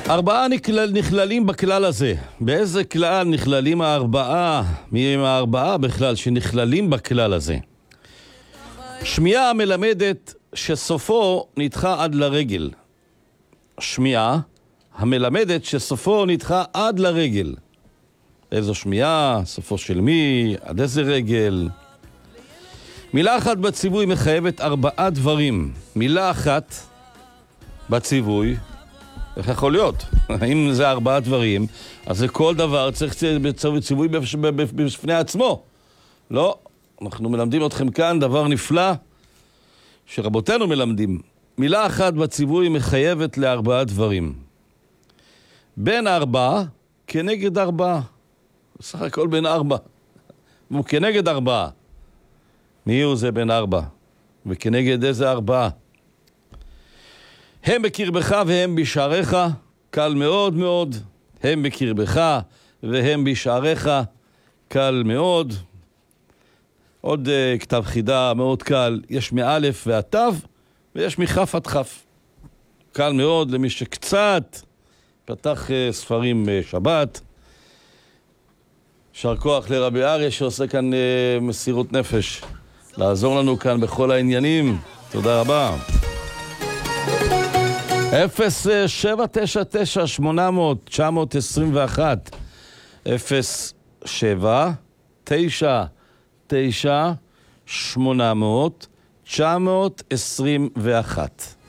4 נכללים בכלל הזה. באיזה כלל נכללים הארבעה? מי הם הארבעה בכלל שנכללים בכלל הזה? שמיעה מלמדת שסופו נדחה עד לרגל. שמיעה המלמדת שסופו נדחה עד לרגל. איזו שמיעה? סופו של מי? עד איזה רגל? מילה אחת בציווי מחייבת 4 דברים. מילה אחת בציווי, איך יכול להיות? אם זה 4 דברים, אז זה כל דבר צריך ציווי בפני עצמו. לא, אנחנו מלמדים אתכם כאן דבר נפלא שרבותינו מלמדים. מילה אחת בציווי מחייבת ל4 דברים. בין 4 כנגד 4. בסך הכל בין 4. וכנגד 4. מי הוא זה בין 4? וכנגד איזה 4? הם בקרבך והם בשעריך, קל מאוד מאוד. הם בקרבך והם בשעריך, קל מאוד. עוד כתב חידה מאוד קל. יש מאלף ועד תו, ויש מכף עד כף. קל מאוד למי שקצת פתח ספרים שבת. יישר כוח לרבי אריה שעושה כאן מסירות נפש. לעזור לנו כאן בכל העניינים. תודה רבה. 0799800-921 0799800-921